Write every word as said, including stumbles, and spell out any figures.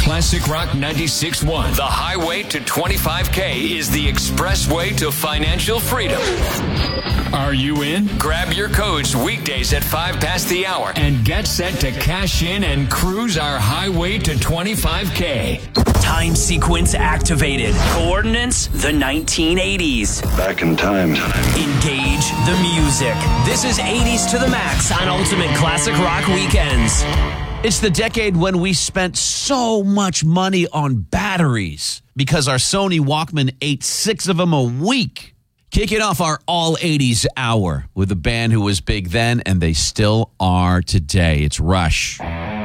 Classic Rock ninety-six point one. The highway to twenty-five K is the expressway to financial freedom. Are you in? Grab your codes weekdays at five past the hour and get set to cash in and cruise our highway to twenty-five K. Time sequence activated. Coordinates, the nineteen eighties. Back in time. Engage the music. This is eighties to the max on Ultimate Classic Rock Weekends. It's the decade when we spent so much money on batteries because our Sony Walkman ate six of them a week. Kicking off our all eighties hour with a band who was big then and they still are today. It's Rush.